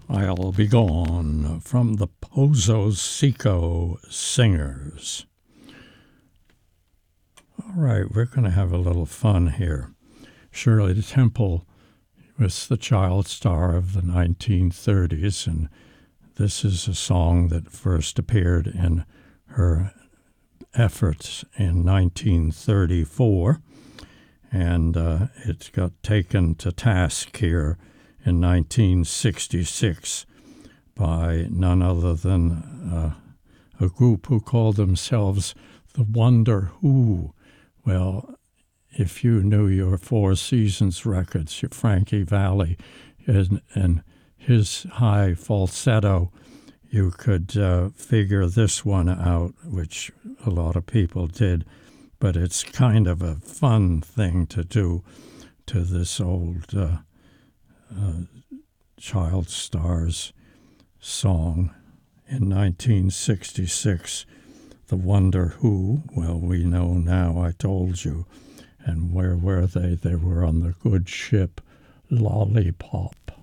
I'll Be Gone from the Pozo Seco Singers. All right, we're going to have a little fun here. Shirley Temple was the child star of the 1930s, and this is a song that first appeared in her efforts in 1934, and it got taken to task here in 1966 by none other than a group who called themselves the Wonder Who. Well, if you knew your Four Seasons records, your Frankie Valli and his high falsetto, you could figure this one out, which a lot of people did. But it's kind of a fun thing to do to this old child stars song. In 1966, the Wonder Who, well, we know now, I told you. And where were they? They were on the good ship Lollipop.